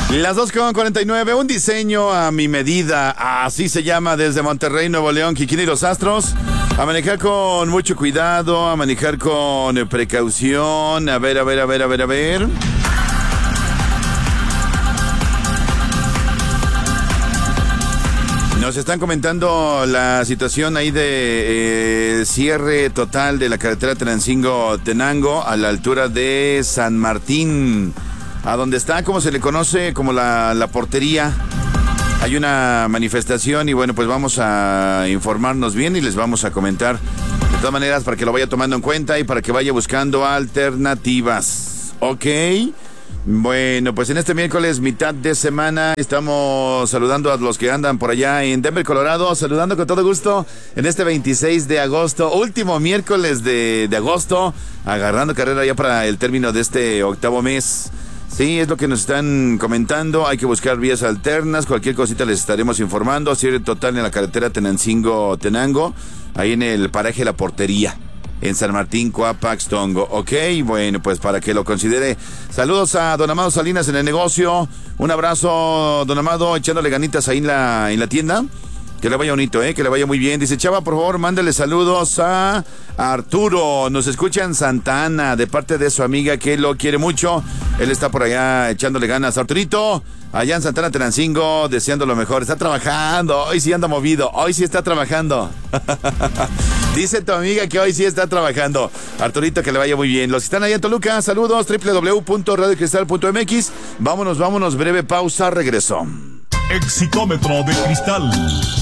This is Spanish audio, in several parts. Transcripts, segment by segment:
Las 2:49, un diseño a mi medida, así se llama desde Monterrey, Nuevo León, Kikín y los Astros. A manejar con mucho cuidado, a manejar con precaución. A ver. Nos están comentando la situación ahí de cierre total de la carretera Tenancingo-Tenango a la altura de San Martín, a donde está, como se le conoce, como la portería. Hay una manifestación y bueno, pues vamos a informarnos bien y les vamos a comentar de todas maneras para que lo vaya tomando en cuenta y para que vaya buscando alternativas. ¿Ok? Bueno, pues en este miércoles, mitad de semana, estamos saludando a los que andan por allá en Denver, Colorado, saludando con todo gusto en este 26 de agosto, último miércoles de agosto, agarrando carrera ya para el término de este octavo mes. Sí, es lo que nos están comentando, hay que buscar vías alternas, cualquier cosita les estaremos informando, cierre total en la carretera Tenancingo-Tenango, ahí en el paraje La Portería, en San Martín, Coapaxtongo. Ok, bueno, pues para que lo considere. Saludos a don Amado Salinas en el negocio, un abrazo, don Amado, echándole ganitas ahí en la tienda. Que le vaya bonito, que le vaya muy bien. Dice Chava, por favor, mándale saludos a Arturo. Nos escucha en Santa Ana, de parte de su amiga que lo quiere mucho. Él está por allá echándole ganas. Arturito, allá en Santa Ana, Tenancingo, deseando lo mejor. Está trabajando, hoy sí anda movido, hoy sí está trabajando. Dice tu amiga que hoy sí está trabajando. Arturito, que le vaya muy bien. Los que están allá en Toluca, saludos, www.radiocristal.mx. Vámonos, breve pausa, regreso. Exitómetro de cristal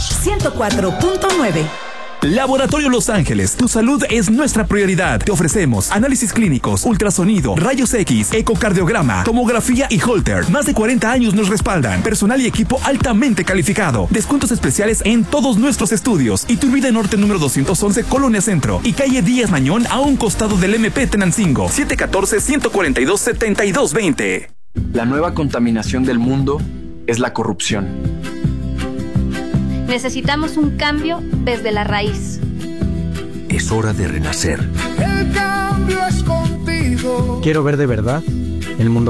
104.9. Laboratorio Los Ángeles, tu salud es nuestra prioridad. Te ofrecemos análisis clínicos, ultrasonido, rayos X, ecocardiograma, tomografía y Holter. Más de 40 años nos respaldan. Personal y equipo altamente calificado. Descuentos especiales en todos nuestros estudios. Iturbide Norte número 211, Colonia Centro. Y calle Díaz Mañón, a un costado del MP Tenancingo. 714-142-7220. La nueva contaminación del mundo es la corrupción. Necesitamos un cambio desde la raíz. Es hora de renacer. El cambio es contigo. Quiero ver de verdad el mundo